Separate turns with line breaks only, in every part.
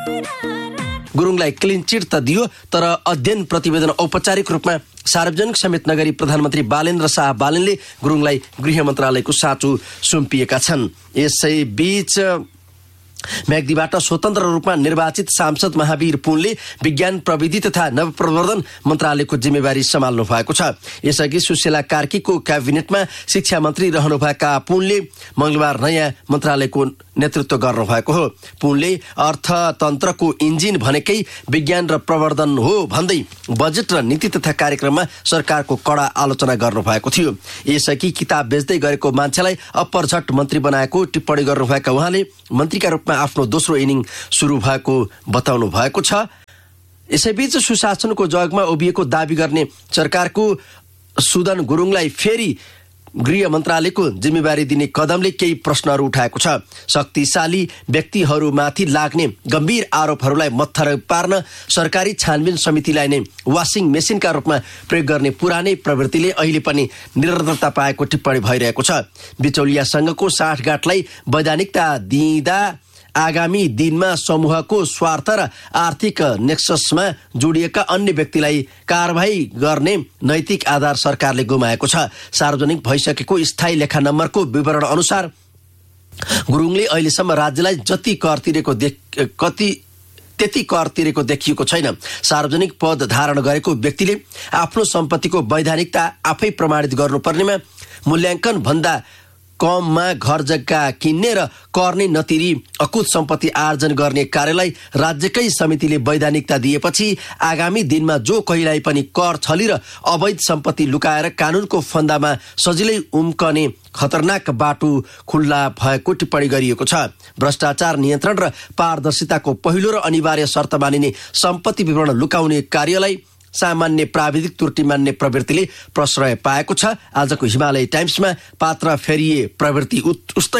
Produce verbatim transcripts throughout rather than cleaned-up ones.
गुरुङलाई clean chit त दियो, तर अध्ययन प्रतिवेदन औपचारिक रूपमा सार्वजनिक समेत नगरी प्रधानमन्त्री बालेन्द्र शाह बालेनले गुरुङलाई गृह मन्त्रालयको साँचो सुम्पिएका छन्। यसैबीच म्याग्दीबाट स्वतन्त्र रूपमा निर्वाचित सांसद महावीर पुनले विज्ञान प्रविधि तथा नवप्रवर्धन मन्त्रालयको जिम्मेवारी सम्हाल्नु भएको छ। यसअघि सुशीला कार्कीको क्याबिनेटमा शिक्षा मन्त्री रहनुभएका पुनले मंगलबार नयाँ मन्त्रालयको नेतृत्व गर्नुभएको हो। पुनले अर्थतन्त्रको इन्जिन भनेकै विज्ञान र प्रवर्धन हो भन्दै बजेट र नीति तथा कार्यक्रममा सरकारको कडा आलोचना गर्नुभएको थियो। यसअघि किताब बेच्दै गरेको मान्छेलाई अपरझट मन्त्री बनाएको टिप्पणी गर्नुभएका उहाँले मन्त्रीका रूपमा आफ्नो दोस्रो इनिङ सुरु भएको बताउनु भएको छ। यसैबीच सुशासनको जगमा उभिएको दावी गर्ने सरकारको सुदन गुरुङलाई फेरि गृह मन्त्रालयको जिम्मेवारी दिने कदमले केही प्रश्नहरू उठाएको छ। शक्तिशाली व्यक्तिहरूमाथि लाग्ने गम्भीर आरोपहरूलाई मत्थर पार्न सरकारी छानबिन समितिलाई नै वासिङ मेसिनका रूपमा प्रयोग गर्ने पुरानै प्रवृत्तिले अहिले पनि निरन्तरता पाएको टिप्पणी भइरहेको छ। बिचौलियासँगको साठगाँठलाई वैधानिकता दिँदा आगामी दिनमा समूहको स्वार्थ र आर्थिक नेक्ससमा जोडिएका अन्य व्यक्तिलाई कारबाही गर्ने नैतिक आधार सरकारले गुमाएको छ। सार्वजनिक भइसकेको स्थायी लेखा नम्बरको विवरण अनुसार गुरुङले अहिलेसम्म राज्यलाई जति कर तिरेको कति त्यति कर तिरेको देखिएको छैन। सार्वजनिक पद धारण गरेको व्यक्तिले आफ्नो सम्पत्तिको वैधानिकता आफै प्रमाणित गर्नुपर्नेमा मूल्याङ्कन भन्दा कममा घर जग्गा किन्ने र कर नै नतिरी अकुत सम्पत्ति आर्जन गर्ने कार्यलाई राज्यकै समितिले वैधानिकता दिएपछि आगामी दिनमा जो कहिल्यै पनि कर छली र अवैध सम्पत्ति लुकाएर कानूनको फन्दामा सजिलै उम्कने खतरनाक बाटो खुल्ला भएको टिप्पणी गरिएको छ। भ्रष्टाचार नियन्त्रण र पारदर्शिताको पहिलो र अनिवार्य शर्त मानिने सम्पत्ति विवरण लुकाउने कार्यलाई सामान्य प्राविधिक त्रुटि मान्ने प्रवृत्तिले प्रश्रय पाएको छ। आजको हिमालय टाइम्समा पात्र फेरिए प्रवृत्ति उस्तै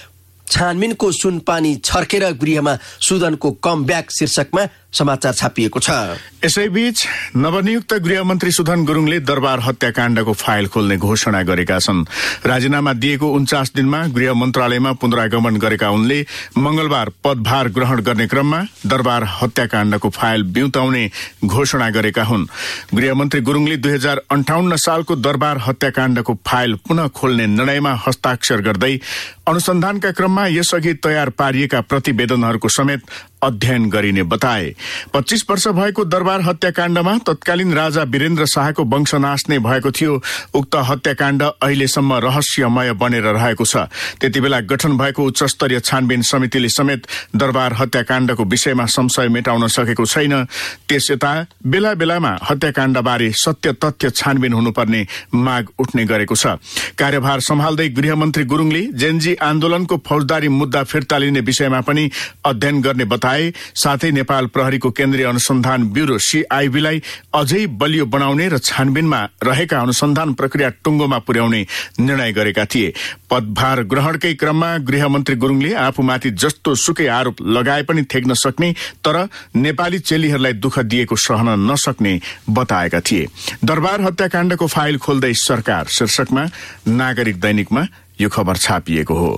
छानबिनको सुनपानी छर्केर गृहमा सुदनको कमब्याक शीर्षकमा समाचार छापिएको छ।
यसैबीच नवनियुक्त गृहमन्त्री सुदन गुरुङले दरबार हत्याकाण्डको फाइल खोल्ने घोषणा गरेका छन्। राजीनामा दिएको उन्चास दिनमा गृह मन्त्रालयमा पुनरागमन गरेका उनले मंगलबार पदभार ग्रहण गर्ने क्रममा दरबार हत्याकाण्डको फाइल बिउताउने घोषणा गरेका हुन्। गृहमन्त्री गुरुङले दुई हजार अन्ठाउन्न सालको दरबार हत्याकाण्डको फाइल पुनः खोल्ने निर्णयमा हस्ताक्षर गर्दै अनुसन्धानका क्रममा यसअघि तयार पारिएका प्रतिवेदनहरूको समेत अध्ययन गरिने बताए। पच्चीस वर्ष भएको दरबार हत्याकाण्डमा तत्कालीन राजा वीरेन्द्र शाहको वंशनाश नै भएको थियो। उक्त हत्याकाण्ड अहिलेसम्म रहस्यमय बनेर रहेको छ। त्यतिबेला गठन भएको उच्चस्तरीय छानबिन समितिले समेत दरबार हत्याकाण्डको विषयमा संशय मेटाउन सकेको छैन। त्यसयता बेला बेलामा हत्याकाण्डबारे सत्य तथ्य छानबिन हुनुपर्ने माग उठ्ने गरेको छ। कार्यभार सम्हाल्दै गृहमन्त्री गुरुङले जेनजी आन्दोलनको फौजदारी मुद्दा फिर्ता लिने विषयमा पनि अध्ययन गर्ने बताए। साथै नेपाल प्रहरीको केन्द्रीय अनुसन्धान ब्यूरो सीआईबीलाई अझै बलियो बनाउने र छानबिनमा रहेका अनुसन्धान प्रक्रिया टुङ्गोमा पुर्याउने निर्णय गरेका थिए। पदभार ग्रहणकै क्रममा गृहमन्त्री गुरुङले आफूमाथि जस्तो सुकै आरोप लगाए पनि ठेक्न सक्ने तर नेपाली चेलीहरूलाई दुःख दिएको सहन नसक्ने बताएका थिए। दरबार हत्याकाण्डको फाइल खोल्दै सरकार शीर्षकमा नागरिक दैनिकमा यो खबर छापिएको हो।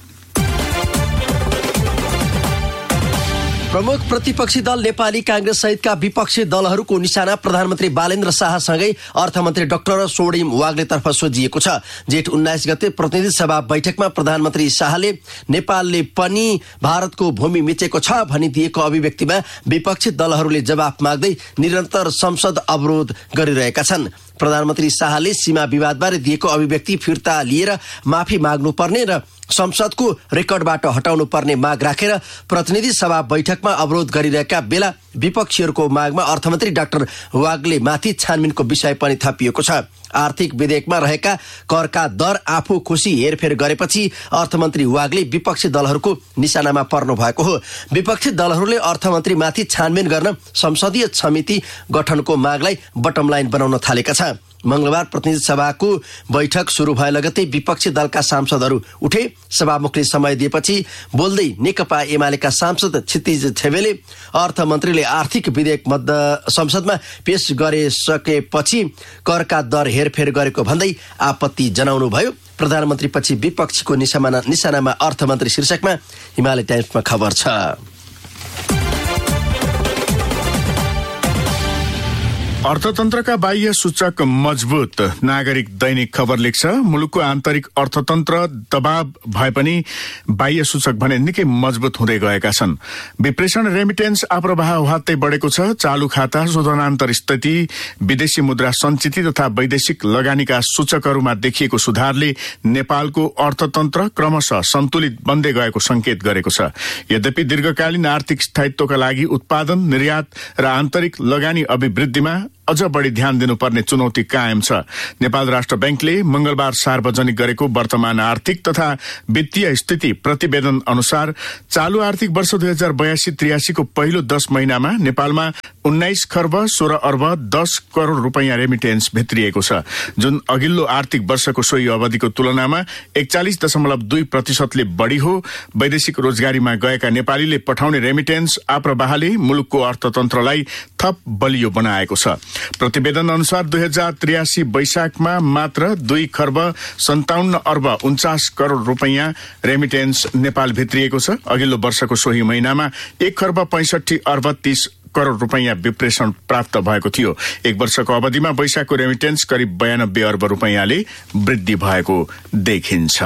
प्रमुख प्रतिपक्षी दल नेपाली कांग्रेस सहितका विपक्षी दलहरूको निशाना प्रधानमन्त्री बालेन्द्र शाहसँगै अर्थमन्त्री डाक्टर स्वर्णिम वाग्लेतर्फ सोझिएको छ। जेठ उन्नाइस गते प्रतिनिधि सभा बैठकमा प्रधानमन्त्री शाहले नेपालले पनि भारतको भूमि मिचेको छ भनी दिएको अभिव्यक्तिमा विपक्षी दलहरूले जवाफ माग्दै निरन्तर संसद अवरोध गरिरहेका छन्। प्रधानमन्त्री शाहले सीमा विवादबारे दिएको अभिव्यक्ति फिर्ता लिएर माफी माग्नुपर्ने र संसदको रेकर्डबाट हटाउनु पर्ने माग राखेर प्रतिनिधि सभा बैठकमा अवरोध गरिरहेका बेला विपक्षीहरूको मागमा अर्थमन्त्री डाक्टर वाग्ले माथि छानबिनको विषय पनि थपिएको छ। आर्थिक विधेयकमा रहेका करका दर आफू खुसी हेरफेर गरेपछि अर्थमन्त्री वाग्ले विपक्षी दलहरूको निशानामा पर्नु भएको हो। विपक्षी दलहरूले अर्थमन्त्रीमाथि छानबिन गर्न संसदीय समिति गठनको मागलाई बटम लाइन बनाउन थालेका छ। मंगलबार प्रतिनिधि सभाको बैठक शुरू भए लगतै विपक्षी दलका सांसदहरू उठे। सभामुखले समय दिएपछि बोल्दै नेकपा एमालेका सांसद क्षितिज छेवेले अर्थमन्त्रीले आर्थिक विधेयक मध्य संसदमा पेश गरिसकेपछि करका दर हेरफेर गरेको भन्दै आपत्ति जनाउनु भयो। प्रधानमन्त्रीपछि विपक्षीको निशाना निशानामा अर्थमन्त्री शीर्षकमा हिमालय टाइम्समा खबर छ।
अर्थतन्त्रका बाह्य सूचक मजबुत, नागरिक दैनिक खबर लेख्छ। मुलुकको आन्तरिक अर्थतन्त्र दबाव भए पनि बाह्य सूचक भने निकै मजबुत हुँदै गएका छन्। विप्रेषण रेमिटेन्स आप्रवाह वात्तै बढेको छ। चालू खाता, शोधनान्तर स्थिति, विदेशी मुद्रा सञ्चिति तथा वैदेशिक लगानीका सूचकहरूमा देखिएको सुधारले नेपालको अर्थतन्त्र क्रमशः सन्तुलित बन्दै गएको संकेत गरेको छ। यद्यपि दीर्घकालीन आर्थिक स्थायित्वका लागि उत्पादन, निर्यात र आन्तरिक लगानी अभिवृद्धिमा अझ बढी ध्यान दिनुपर्ने चुनौती कायम छ। नेपाल राष्ट्र बैंकले मंगलबार सार्वजनिक गरेको वर्तमान आर्थिक तथा वित्तीय स्थिति प्रतिवेदन अनुसार चालू आर्थिक वर्ष दुई हजार बयासी त्रियासीको पहिलो दश महिनामा नेपालमा उन्नाइस खर्ब सोह्र अर्ब दस करोड़ रूपियाँ रेमिटेन्स भित्रिएको छ, जुन अघिल्लो आर्थिक वर्षको सोही अवधिको तुलनामा एकचालिस दशमलव दुई प्रतिशतले बढ़ी हो। वैदेशिक रोजगारीमा गएका नेपालीले पठाउने रेमिटेन्स आप्रवाहले मुलुकको अर्थतन्त्रलाई थप बलियो बनाएको छ। प्रतिवेदन अनुसार दुई हजार त्रियासी वैशाखमा मात्र दुई खर्ब सन्ताउन्न अर्ब उन्चास करोड़ रूपियाँ रेमिटेन्स नेपाल भित्रिएको छ। अघिल्लो वर्षको सोही महिनामा एक खर्ब पैंसठी अर्ब तीस करोड़ रूपियाँ विप्रेषण प्राप्त भएको थियो। एक वर्षको अवधिमा वैशाखको रेमिटेन्स करिब बयानब्बे अर्ब रूपियाँले वृद्धि भएको देखिन्छ।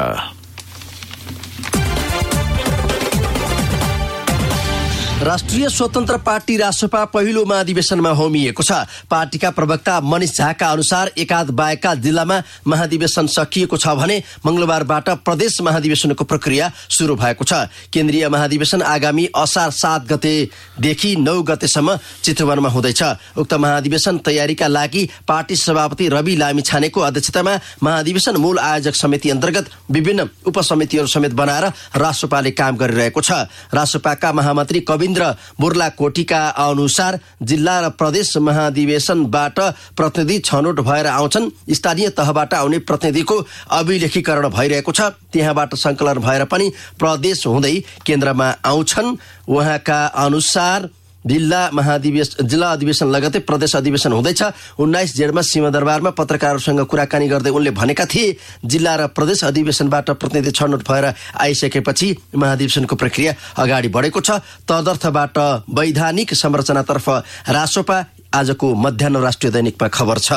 राष्ट्रिय स्वतन्त्र पार्टी रासपा पहिलो महाधिवेशनमा होमिएको छ। पार्टीका प्रवक्ता मनिष झाका अनुसार एकाध बाहेकका जिल्लामा महाधिवेशन सकिएको छ भने मंगलबारबाट प्रदेश महाधिवेशनको प्रक्रिया शुरू भएको छ। केन्द्रीय महाधिवेशन आगामी असार सात गतेदेखि नौ गतेसम्म चितवनमा हुँदैछ। उक्त महाधिवेशन तयारीका लागि पार्टी सभापति रवि लामिछानेको अध्यक्षतामा महाधिवेशन मूल आयोजक समिति अन्तर्गत विभिन्न उपसमितिहरू समेत बनाएर रासपाले काम गरिरहेको छ। रासपाका महामन्त्री कवि बुर्लाकोटीका अनुसार जिल्ला र प्रदेश महाधिवेशनबाट प्रतिनिधि छनौट भएर आउँछन्। स्थानीय तहबाट आउने प्रतिनिधिको अभिलेखीकरण भइरहेको छ। त्यहाँबाट संकलन भएर पनि प्रदेश हुँदै केन्द्रमा आउँछन्। उहाँका अनुसार जिल्ला महाधिवेशन जिल्ला अधिवेशन लगतै प्रदेश अधिवेशन हुँदैछ। उन्नाइस जेठमा सिंहदरबारमा पत्रकारहरूसँग कुराकानी गर्दै उनले भनेका थिए, जिल्ला र प्रदेश अधिवेशनबाट प्रतिनिधि छनौट भएर आइसकेपछि महाधिवेशनको प्रक्रिया अगाडि बढेको छ। तदर्थबाट वैधानिक संरचनातर्फ रासोपा आजको मध्याह्न राष्ट्रिय दैनिकमा खबर छ।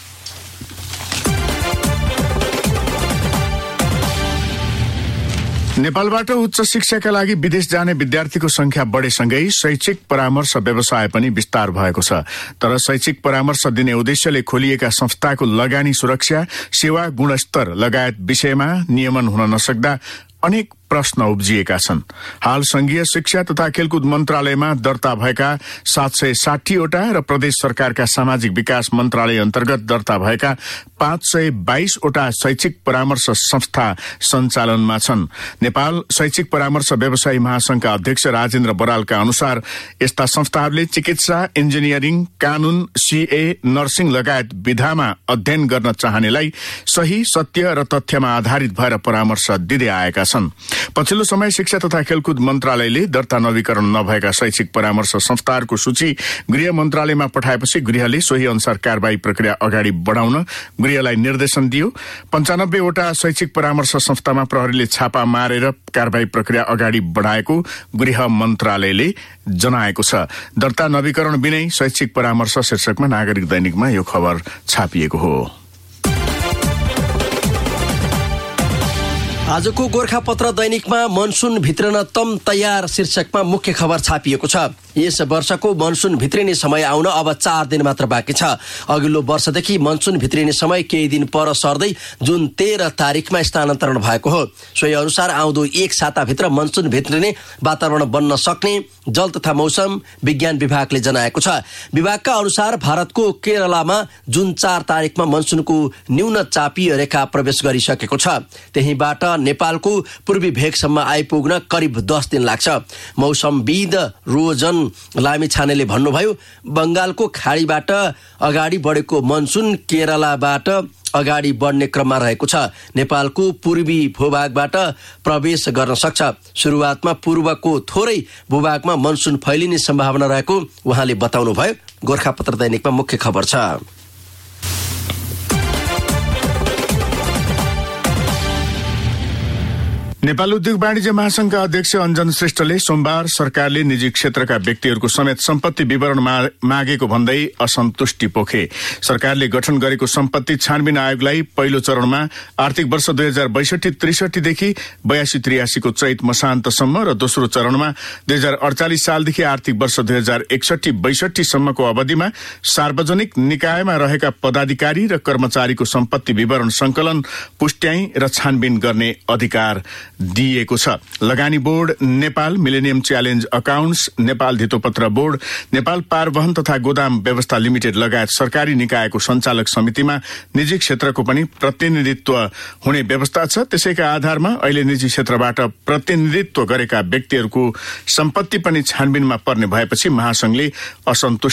नेपालबाट उच्च शिक्षाका लागि विदेश जाने विद्यार्थीको संख्या बढेसँगै शैक्षिक परामर्श व्यवसाय पनि विस्तार भएको छ। तर शैक्षिक परामर्श दिने उद्देश्यले खोलिएका संस्थाको लगानी सुरक्षा, सेवा गुणस्तर लगायत विषयमा नियमन हुन नसक्दा अनेक प्रश्न उब्जिएका छन्। हाल संघीय शिक्षा तथा खेलकुद मन्त्रालयमा दर्ता भएका सात सय साठीवटा र प्रदेश सरकारका सामाजिक विकास मन्त्रालय अन्तर्गत दर्ता भएका पाँच सय बाइसवटा शैक्षिक परामर्श संस्था सञ्चालनमा छन्। नेपाल शैक्षिक परामर्श व्यवसायी महासंघका अध्यक्ष राजेन्द्र बरालका अनुसार यस्ता संस्थाहरूले चिकित्सा, इन्जिनियरिङ, कानून, सीए, नर्सिङ लगायत विधामा अध्ययन गर्न चाहनेलाई सही, सत्य र तथ्यमा आधारित भएर परामर्श दिँदै आएका छन्। पछिल्लो समय शिक्षा तथा खेलकुद मन्त्रालयले दर्ता नवीकरण नभएका शैक्षिक परामर्श संस्थाहरूको सूची गृह मन्त्रालयमा पठाएपछि गृहले सोही अनुसार कारबाही प्रक्रिया अगाडि बढाउन गृहलाई निर्देशन दियो। पञ्चानब्बेवटा शैक्षिक परामर्श संस्थामा प्रहरीले छापा मारेर कारबाही प्रक्रिया अगाडि बढाएको गृह मन्त्रालयले जनाएको छ। दर्ता नवीकरण बिनै शैक्षिक परामर्श शीर्षकमा नागरिक दैनिकमा यो खबर छापिएको हो।
आजको गोर्खापत्र दैनिकमा मनसुन भित्रन तम तयार शीर्षकमा मुख्य खबर छापिएको छ। यस वर्षको मनसुन भित्रिने समय आउन अब चार दिन मात्र बाँकी छ। अघिल्लो वर्षदेखि मनसुन भित्रिने समय केही दिन पर सर्दै जुन तेह्र तारिकमा स्थानान्तरण भएको हो। सोही अनुसार आउँदो एक साताभित्र मनसुन भित्रिने वातावरण बन्न सक्ने जल तथा मौसम विज्ञान विभागले जनाएको छ। विभागका अनुसार भारतको केरलामा जुन चार तारिकमा मनसुनको न्यून चापीय रेखा प्रवेश गरिसकेको छ। त्यहीबाट नेपालको पूर्वी भेगसम्म आइपुग्न करिब दस दिन लाग्छ। मौसमविद रोजन लामिछानेले भन्नुभयो, बंगालको खाडीबाट अगाडि बढेको मनसुन केरलाबाट अगाडि बढ्ने क्रममा रहेको छ। नेपालको पूर्वी भूभागबाट प्रवेश गर्न सक्छ। सुरुवातमा पूर्वको थोरै भूभागमा मनसुन फैलिने सम्भावना रहेको उहाँले बताउनुभयो। गोर्खापत्र दैनिकमा मुख्य खबर छ।
नेपाल उद्योग वाणिज्य महासंघका अध्यक्ष अञ्जन श्रेष्ठले सोमबार सरकारले निजी क्षेत्रका व्यक्तिहरूको समेत सम्पत्ति विवरण मागेको भन्दै असन्तुष्टि पोखे। सरकारले गठन गरेको सम्पत्ति छानबिन आयोगलाई पहिलो चरणमा आर्थिक वर्ष दुई हजार बैसठी त्रिसठीदेखि बयासी त्रियासीको चैत मसान्तसम्म र दोस्रो चरणमा दुई हजार अडचालिस सालदेखि आर्थिक वर्ष दुई हजार एकसठी बैसठी सम्मको अवधिमा सार्वजनिक निकायमा रहेका पदाधिकारी र कर्मचारीको सम्पत्ति विवरण संकलन, पुष्ट्याइ र छानबिन गर्ने अधिकार दिएको छ। लगानी board Nepal, millennium challenge accounts, Nepal धितोपत्र board, Nepal पारवहन तथा गोदाम व्यवस्था लिमिटेड लगायत सरकारी निकायको सञ्चालक समितिमा निजी क्षेत्रको पनि प्रतिनिधित्व हुने व्यवस्था छ। त्यसैका आधारमा अहिले निजी क्षेत्रबाट प्रतिनिधित्व गरेका व्यक्तिहरूको सम्पत्ति पनि छानबिनमा पर्ने भएपछि महासंघले असन्तुष्ट